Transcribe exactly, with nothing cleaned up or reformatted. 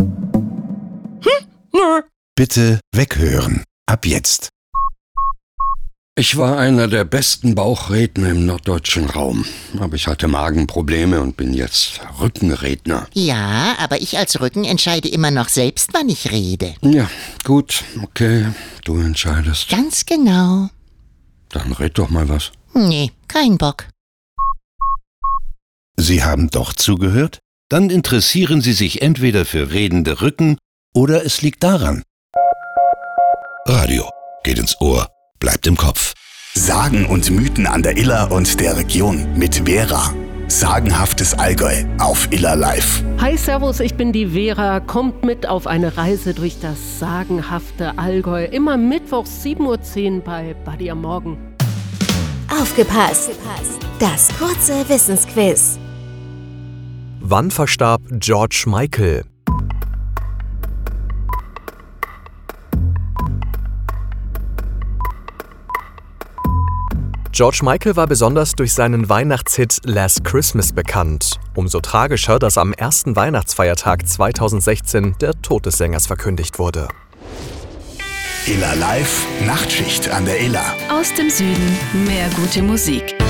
Hm? Nö. Bitte weghören. Ab jetzt. Ich war einer der besten Bauchredner im norddeutschen Raum. Aber ich hatte Magenprobleme und bin jetzt Rückenredner. Ja, aber ich als Rücken entscheide immer noch selbst, wann ich rede. Ja, gut, okay, du entscheidest. Ganz genau. Dann red doch mal was. Nee, kein Bock. Sie haben doch zugehört? Dann interessieren Sie sich entweder für redende Rücken oder es liegt daran. Radio geht ins Ohr, bleibt im Kopf. Sagen und Mythen an der Iller und der Region mit Vera. Sagenhaftes Allgäu auf Iller Live. Hi, servus, ich bin die Vera. Kommt mit auf eine Reise durch das sagenhafte Allgäu. Immer mittwochs sieben Uhr zehn bei Buddy am Morgen. Aufgepasst! Das kurze Wissensquiz. Wann verstarb George Michael? George Michael war besonders durch seinen Weihnachtshit Last Christmas bekannt. Umso tragischer, dass am ersten Weihnachtsfeiertag zweitausendsechzehn der Tod des Sängers verkündigt wurde. Iller Live, Nachtschicht an der Iller. Aus dem Süden mehr gute Musik.